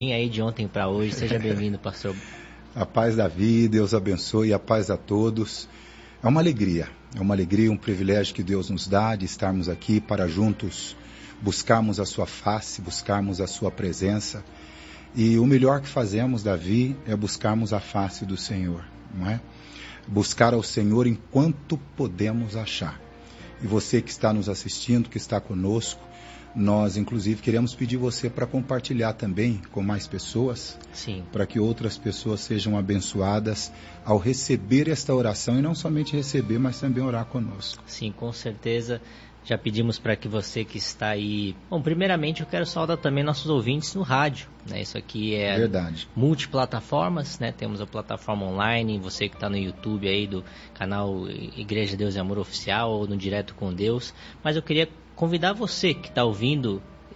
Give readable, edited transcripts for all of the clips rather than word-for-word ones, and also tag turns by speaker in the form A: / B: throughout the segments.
A: aí de ontem para hoje. Seja bem-vindo, pastor.
B: A paz da vida, Deus abençoe, a paz a todos. É uma alegria, um privilégio que Deus nos dá de estarmos aqui para juntos buscarmos a sua face, buscarmos a sua presença. E o melhor que fazemos, Davi, é buscarmos a face do Senhor, não é? Buscar ao Senhor enquanto podemos achar. E você que está nos assistindo, que está conosco, nós, inclusive, queremos pedir você para compartilhar também com mais pessoas,
A: Sim.
B: Para que outras pessoas sejam abençoadas ao receber esta oração, e não somente receber, mas também orar conosco.
A: Sim, com certeza. Já pedimos para que você que está aí... Bom, primeiramente eu quero saudar também nossos ouvintes no rádio, né? Isso aqui é
B: Verdade.
A: Multiplataformas, né? Temos a plataforma online, você que está no YouTube aí do canal Igreja Deus e Amor Oficial ou no Direto com Deus. Mas eu queria convidar você que está ouvindo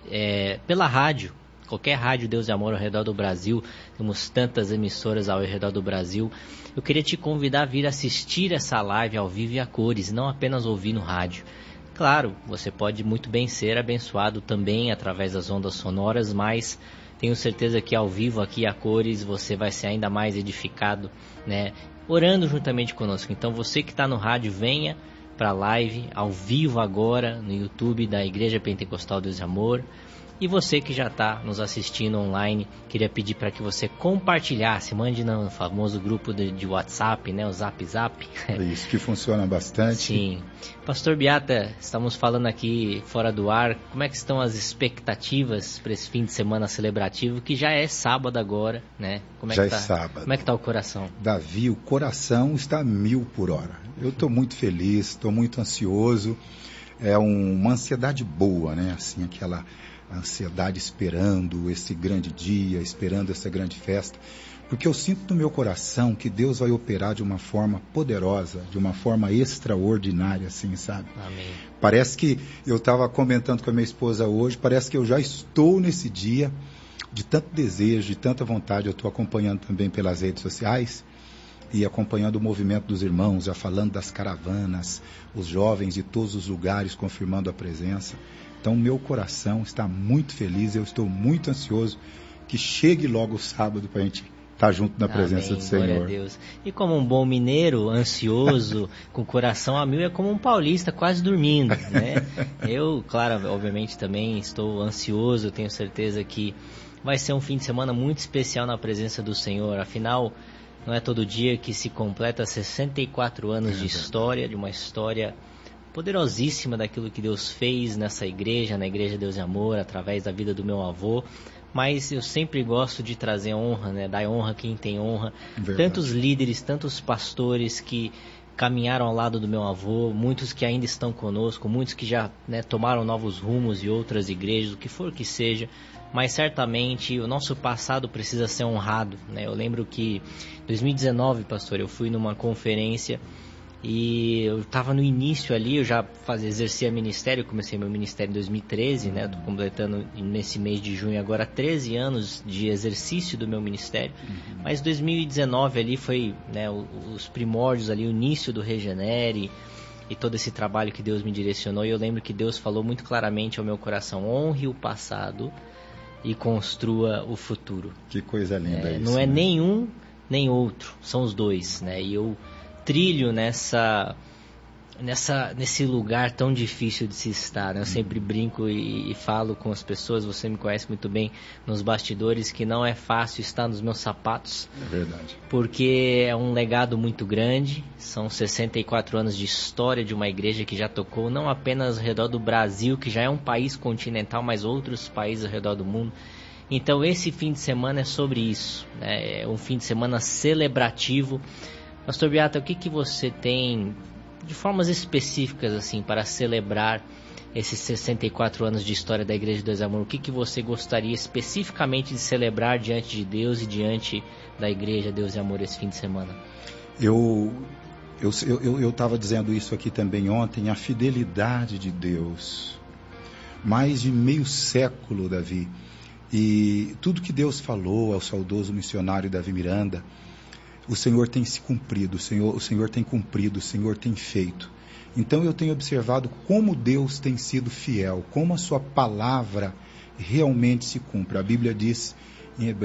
A: pela rádio, qualquer rádio Deus e Amor ao redor do Brasil, temos tantas emissoras ao redor do Brasil. Eu queria te convidar a vir assistir essa live ao vivo e a cores, não apenas ouvir no rádio. Claro, você pode muito bem ser abençoado também através das ondas sonoras, mas tenho certeza que ao vivo aqui a cores você vai ser ainda mais edificado, né? Orando juntamente conosco. Então você que está no rádio, venha para a live ao vivo agora no YouTube da Igreja Pentecostal Deus e Amor. E você que já está nos assistindo online, queria pedir para que você compartilhasse, mande no famoso grupo de WhatsApp, né, o Zap.
B: Isso, que funciona bastante.
A: Sim. Pastor Beata, estamos falando aqui fora do ar, como é que estão as expectativas para esse fim de semana celebrativo, que já é sábado agora, né?
B: É sábado.
A: Como é que está o coração?
B: Davi, o coração está a 1000 por hora. Eu estou muito feliz, estou muito ansioso. É uma ansiedade boa, né? Assim, aquela ansiedade esperando esse grande dia, esperando essa grande festa, porque eu sinto no meu coração que Deus vai operar de uma forma poderosa, de uma forma extraordinária, assim, sabe?
A: Amém.
B: Parece que, eu estava comentando com a minha esposa hoje, parece que eu já estou nesse dia, de tanto desejo, de tanta vontade. Eu estou acompanhando também pelas redes sociais, e acompanhando o movimento dos irmãos, já falando das caravanas, os jovens de todos os lugares confirmando a presença. Então, o meu coração está muito feliz, eu estou muito ansioso que chegue logo o sábado para a gente estar junto na presença do Senhor.
A: Glória a Deus. E como um bom mineiro, ansioso, com o coração a 1000, é como um paulista quase dormindo, né? Eu, claro, obviamente também estou ansioso, tenho certeza que vai ser um fim de semana muito especial na presença do Senhor. Afinal, não é todo dia que se completa 64 anos de história, de uma história poderosíssima daquilo que Deus fez nessa igreja, na Igreja Deus e Amor, através da vida do meu avô. Mas eu sempre gosto de trazer honra, né? Dar honra a quem tem honra.
B: Verdade.
A: Tantos líderes, tantos pastores que caminharam ao lado do meu avô, muitos que ainda estão conosco, muitos que já, né, tomaram novos rumos e outras igrejas, o que for que seja. Mas certamente o nosso passado precisa ser honrado, né? Eu lembro que em 2019, pastor, eu fui numa conferência e eu estava no início ali, eu já exercia ministério, comecei meu ministério em 2013, né? Estou completando nesse mês de junho agora 13 anos de exercício do meu ministério. Mas 2019 ali foi, né, os primórdios ali, o início do Regenere e todo esse trabalho que Deus me direcionou. E eu lembro que Deus falou muito claramente ao meu coração: honre o passado e construa o futuro.
B: Que coisa linda isso.
A: Não é nenhum nem outro, são os dois, né? E eu trilho nesse lugar tão difícil de se estar, né? Eu sempre brinco e falo com as pessoas, você me conhece muito bem nos bastidores, que não é fácil estar nos meus sapatos.
B: É verdade.
A: Porque é um legado muito grande, são 64 anos de história de uma igreja que já tocou não apenas ao redor do Brasil, que já é um país continental, mas outros países ao redor do mundo. Então esse fim de semana é sobre isso, né? É um fim de semana celebrativo. Pastor Beata, o que você tem de formas específicas assim para celebrar esses 64 anos de história da Igreja de Deus e Amor? O que você gostaria especificamente de celebrar diante de Deus e diante da Igreja Deus e Amor esse fim de semana?
B: Eu estava dizendo isso aqui também ontem, a fidelidade de Deus. Mais de meio século, Davi. E tudo que Deus falou ao saudoso missionário Davi Miranda, o Senhor tem se cumprido, o Senhor tem cumprido, o Senhor tem feito. Então eu tenho observado como Deus tem sido fiel, como a sua palavra realmente se cumpre. A Bíblia diz em